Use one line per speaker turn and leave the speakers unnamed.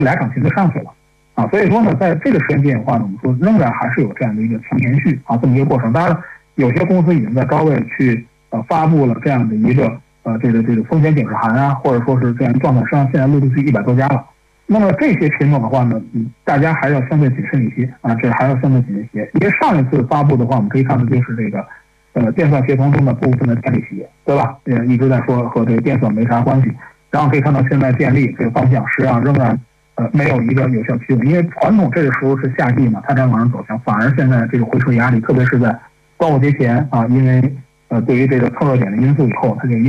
来港情就上去了啊。所以说呢，在这个时间点的话呢，我们说仍然还是有这样的一个强延续啊这么一个过程。当然了，有些公司已经在高位去发布了这样的一个这个风险警示函啊，或者说是这样状态，实际上现在陆续100多家了。那么这些品种的话呢，大家还要相对谨慎一些啊，这还要相对谨慎一些。因为上一次发布的话，我们可以看到就是这个电算协同中的部分的电力企业，对吧？一直在说和这个电算没啥关系。然后可以看到现在电力这个方向实际上仍然没有一个有效驱动，因为传统这个时候是夏季嘛，它才往上走强，反而现在这个回撤压力，特别是在端午节前啊，因为对于这个蹭热点的因素以后，它就